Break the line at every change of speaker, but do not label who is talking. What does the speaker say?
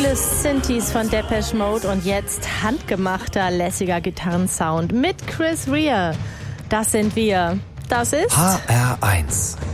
Viele Synthes von Depeche Mode und jetzt handgemachter, lässiger Gitarrensound mit Chris Rea. Das sind wir. Das ist
HR1.